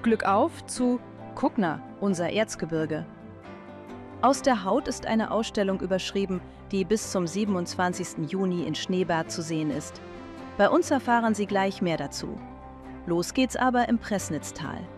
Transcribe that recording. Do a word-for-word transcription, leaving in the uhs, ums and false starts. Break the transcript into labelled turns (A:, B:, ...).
A: Glück auf zu Kuckner, unser Erzgebirge. Aus der Haut ist eine Ausstellung überschrieben, die bis zum siebenundzwanzigsten Juni in Schneebad zu sehen ist. Bei uns erfahren Sie gleich mehr dazu. Los geht's aber im Pressnitztal.